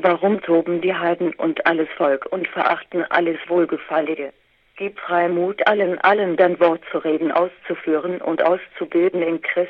Warum toben die Heiden und alles Volk und verachten alles Wohlgefallige? Gib Freimut allen dein Wort zu reden, auszuführen und auszubilden in Christus